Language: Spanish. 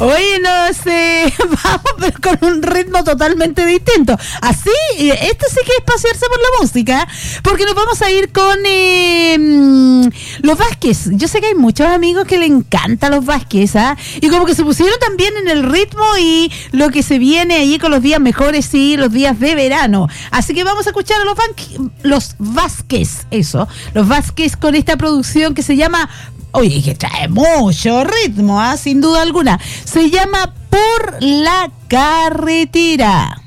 Oye, no sé, vamos pero con un ritmo totalmente distinto. Así, este sí que es pasearse por la música, porque nos vamos a ir con los Vázquez. Yo sé que hay muchos amigos que le encantan los Vázquez, ¿ah? Y como que se pusieron también en el ritmo y lo que se viene ahí con los días mejores y los días de verano. Así que vamos a escuchar a los Vázquez, eso, los Vázquez con esta producción que se llama, oye, que trae mucho ritmo, sin duda alguna. Se llama Por la Carretera.